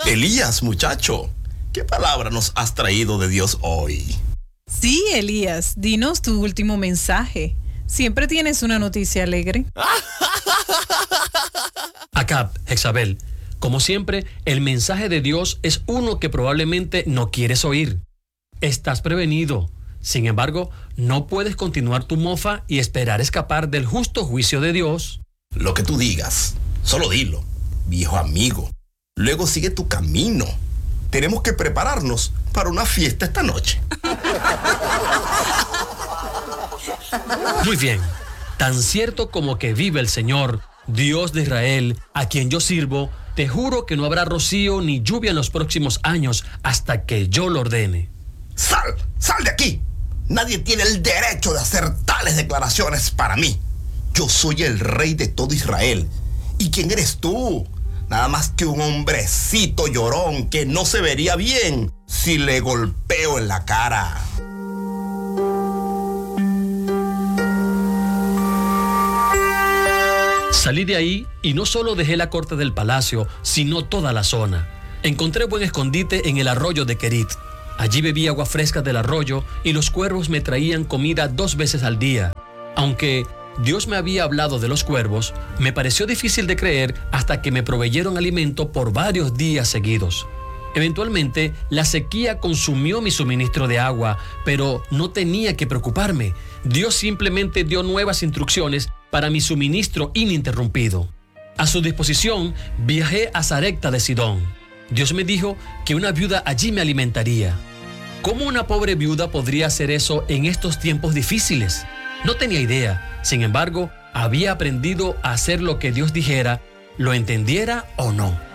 Elías, muchacho, ¿qué palabra nos has traído de Dios hoy? Sí, Elías, dinos tu último mensaje. Siempre tienes una noticia alegre. Acab, Jezabel, como siempre, el mensaje de Dios es uno que probablemente no quieres oír. Estás prevenido. Sin embargo, no puedes continuar tu mofa y esperar escapar del justo juicio de Dios. Lo que tú digas, solo dilo, viejo amigo. Luego sigue tu camino. Tenemos que prepararnos para una fiesta esta noche. Muy bien. Tan cierto como que vive el Señor, Dios de Israel, a quien yo sirvo, te juro que no habrá rocío ni lluvia en los próximos años hasta que yo lo ordene. ¡Sal de aquí! Nadie tiene el derecho de hacer tales declaraciones para mí. Yo soy el rey de todo Israel. ¿Y quién eres tú? Nada más que un hombrecito llorón que no se vería bien si le golpeo en la cara. Salí de ahí y no solo dejé la corte del palacio, sino toda la zona. Encontré buen escondite en el arroyo de Kerit. Allí bebí agua fresca del arroyo y los cuervos me traían comida 2 veces al día. Aunque Dios me había hablado de los cuervos, me pareció difícil de creer hasta que me proveyeron alimento por varios días seguidos. Eventualmente, la sequía consumió mi suministro de agua, pero no tenía que preocuparme. Dios simplemente dio nuevas instrucciones para mi suministro ininterrumpido. A su disposición, viajé a Sarepta de Sidón. Dios me dijo que una viuda allí me alimentaría. ¿Cómo una pobre viuda podría hacer eso en estos tiempos difíciles? No tenía idea. Sin embargo, había aprendido a hacer lo que Dios dijera, lo entendiera o no.